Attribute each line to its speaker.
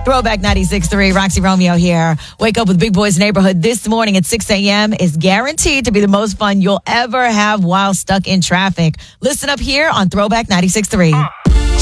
Speaker 1: Throwback 96.3, Roxy Romeo here. Wake up with Big Boys Neighborhood this morning at 6 a.m. is guaranteed to be the most fun you'll ever have while stuck in traffic. Listen up here on Throwback 96.3.